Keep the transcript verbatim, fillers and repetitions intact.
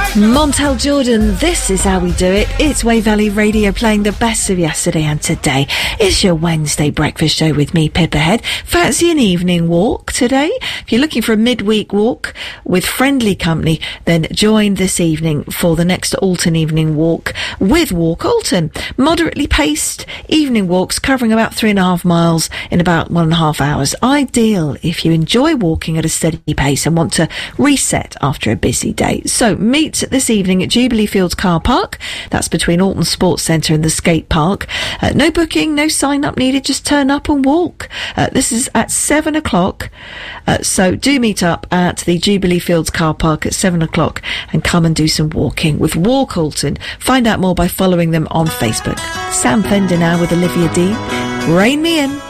Montel Jordan, this is how we do it. It's Way Valley Radio playing the best of yesterday and today. It's your Wednesday breakfast show with me, Pip Ahead. Fancy an evening walk today? If you're looking for a midweek walk with friendly company, then join this evening for the next Alton evening walk with Walk Alton. Moderately paced evening walks covering about three and a half miles in about one and a half hours. Ideal if you enjoy walking at a steady pace and want to reset after a busy day. So meet this evening at Jubilee Fields Car Park. That's between Alton Sports Centre and the skate park. Uh, no booking, no sign up needed, just turn up and walk. Uh, this is at seven o'clock. Uh, so do meet up at the Jubilee Fields Car Park at seven o'clock and come and do some walking with Walk Alton. Find out more by following them on Facebook. Sam Fender now with Olivia Dean. Rein me in.